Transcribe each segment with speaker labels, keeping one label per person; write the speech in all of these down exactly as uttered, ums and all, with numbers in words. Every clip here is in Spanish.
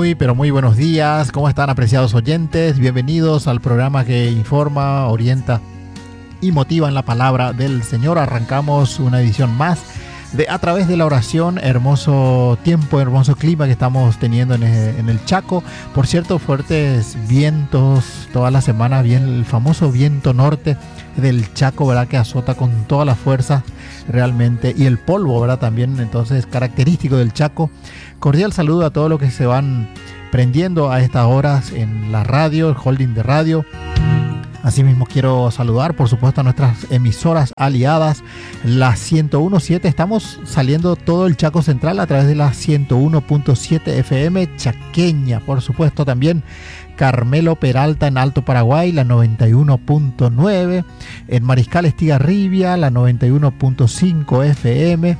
Speaker 1: Muy, pero muy buenos días. ¿Cómo están, apreciados oyentes? Bienvenidos al programa que informa, orienta y motiva en la palabra del Señor. Arrancamos una edición más de A Través de la Oración. Hermoso tiempo, hermoso clima que estamos teniendo en el, en el Chaco. Por cierto, fuertes vientos toda la semana, bien el famoso viento norte del Chaco, ¿verdad? Que azota con toda la fuerza realmente, y el polvo, ¿verdad? También, entonces, característico del Chaco. Cordial saludo a todos los que se van prendiendo a estas horas en la radio, el holding de radio. Asimismo quiero saludar, por supuesto, a nuestras emisoras aliadas, la ciento uno punto siete. Estamos saliendo todo el Chaco Central a través de la ciento uno punto siete F M chaqueña. Por supuesto, también Carmelo Peralta en Alto Paraguay, la noventa y uno punto nueve. En Mariscal Estigarribia, la noventa y uno punto cinco F M.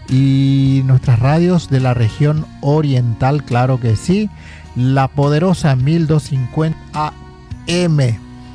Speaker 1: Y nuestras radios de la región oriental, claro que sí. La poderosa mil doscientos cincuenta A M.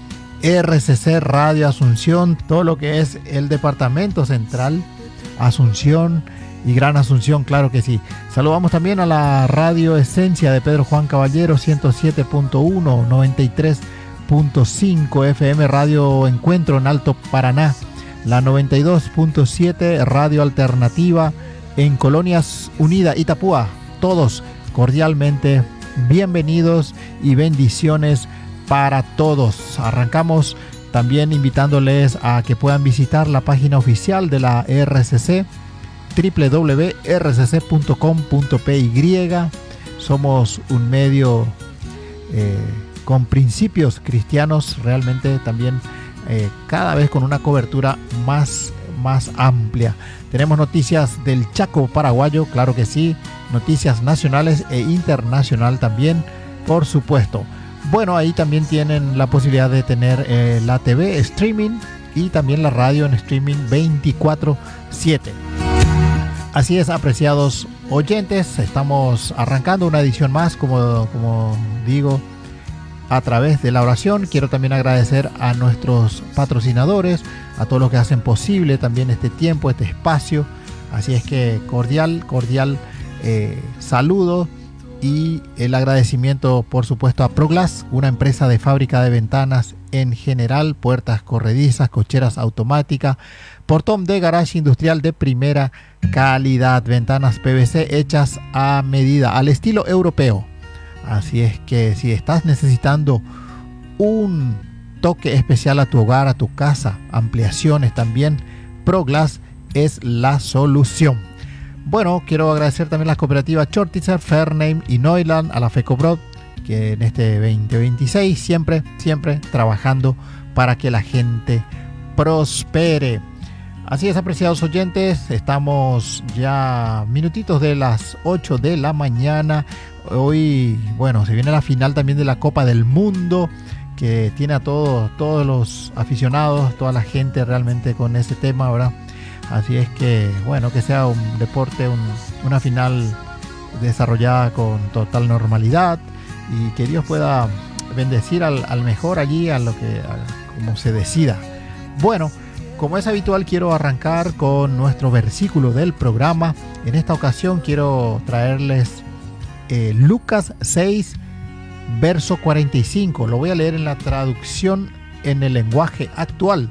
Speaker 1: R C C Radio Asunción, todo lo que es el departamento central, Asunción y Gran Asunción, claro que sí. Saludamos también a la Radio Esencia de Pedro Juan Caballero, ciento siete punto uno, noventa y tres punto cinco F M. Radio Encuentro en Alto Paraná, la noventa y dos punto siete Radio Alternativa en Colonias Unida, Itapúa. Todos cordialmente bienvenidos y bendiciones para todos. Arrancamos también invitándoles a que puedan visitar la página oficial de la R C C, doble u doble u doble u punto r c c punto com punto p y. Somos un medio eh, con principios cristianos, realmente también eh, cada vez con una cobertura más, más amplia. Tenemos noticias del Chaco paraguayo, claro que sí, noticias nacionales e internacional también, por supuesto. Bueno, ahí también tienen la posibilidad de tener eh, la T V streaming y también la radio en streaming veinticuatro siete. Así es, apreciados oyentes, estamos arrancando una edición más, como, como digo, a través de la oración. Quiero también agradecer a nuestros patrocinadores, a todos los que hacen posible también este tiempo, este espacio. Así es que cordial, cordial eh, saludo. Y el agradecimiento, por supuesto, a ProGlass, una empresa de fábrica de ventanas en general, puertas corredizas, cocheras automáticas, portón de garage industrial de primera calidad, ventanas P V C hechas a medida, al estilo europeo. Así es que si estás necesitando un toque especial a tu hogar, a tu casa, ampliaciones también, ProGlass es la solución. Bueno, quiero agradecer también a las cooperativas Chortitzer, Fairname y Neuland, a la FECOPROD, que en este veinte veintiséis siempre, siempre trabajando para que la gente prospere. Así es, apreciados oyentes, estamos ya minutitos de las ocho de la mañana. Hoy, bueno, se viene la final también de la Copa del Mundo, que tiene a todos, todos los aficionados, toda la gente realmente con ese tema, ¿verdad? Así es que, bueno, que sea un deporte, un, una final desarrollada con total normalidad y que Dios pueda bendecir al, al mejor allí, a lo que, a, como se decida. Bueno, como es habitual, quiero arrancar con nuestro versículo del programa. En esta ocasión quiero traerles eh, Lucas seis, verso cuarenta y cinco. Lo voy a leer en la traducción en el lenguaje actual.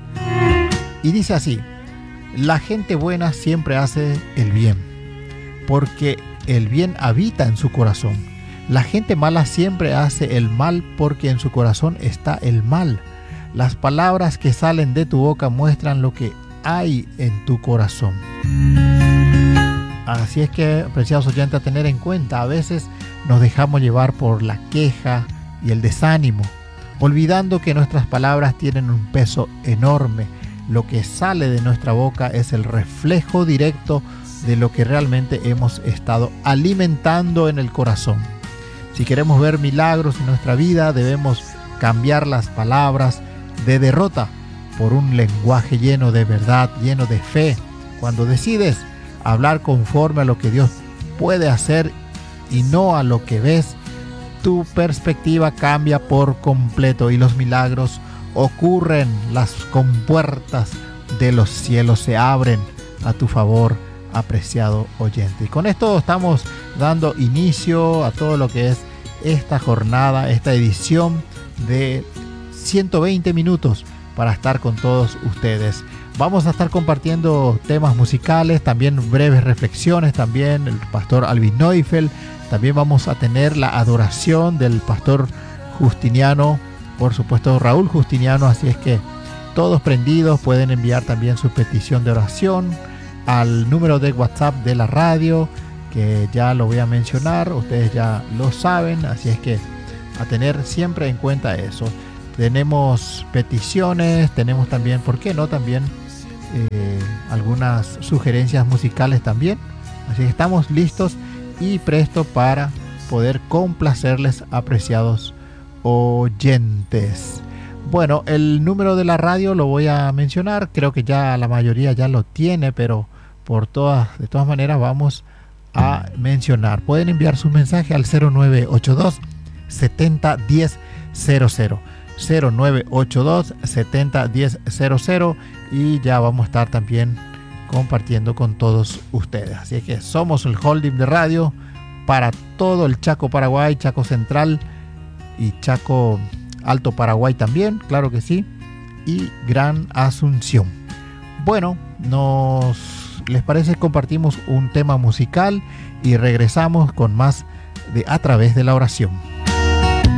Speaker 1: Y dice así: la gente buena siempre hace el bien, porque el bien habita en su corazón. La gente mala siempre hace el mal, porque en su corazón está el mal. Las palabras que salen de tu boca muestran lo que hay en tu corazón. Así es que, apreciados oyentes, a tener en cuenta, a veces nos dejamos llevar por la queja y el desánimo, olvidando que nuestras palabras tienen un peso enorme. Lo que sale de nuestra boca es el reflejo directo de lo que realmente hemos estado alimentando en el corazón. Si queremos ver milagros en nuestra vida, debemos cambiar las palabras de derrota por un lenguaje lleno de verdad, lleno de fe. Cuando decides hablar conforme a lo que Dios puede hacer y no a lo que ves, tu perspectiva cambia por completo y los milagros ocurren, las compuertas de los cielos se abren a tu favor, apreciado oyente. Y con esto estamos dando inicio a todo lo que es esta jornada, esta edición de ciento veinte minutos para estar con todos ustedes. Vamos a estar compartiendo temas musicales, también breves reflexiones, también el pastor Alvin Neufeld, también vamos a tener la adoración del pastor Justiniano, por supuesto Raúl Justiniano, así es que todos prendidos pueden enviar también su petición de oración al número de WhatsApp de la radio, que ya lo voy a mencionar, ustedes ya lo saben, así es que a tener siempre en cuenta eso. Tenemos peticiones, tenemos también, ¿por qué no? También eh, algunas sugerencias musicales también. Así que estamos listos y prestos para poder complacerles, apreciados oyentes. Bueno, el número de la radio lo voy a mencionar, creo que ya la mayoría ya lo tiene, pero por todas, de todas maneras vamos a mencionar. Pueden enviar su mensaje al cero nueve ocho dos, setenta, diez, cero cero. cero nueve ocho dos, setenta, diez, cero cero y ya vamos a estar también compartiendo con todos ustedes. Así que somos el holding de radio para todo el Chaco Paraguay, Chaco Central y Chaco Alto Paraguay también, claro que sí, y Gran Asunción. Bueno, nos les parece, compartimos un tema musical y regresamos con más de A Través de la Oración.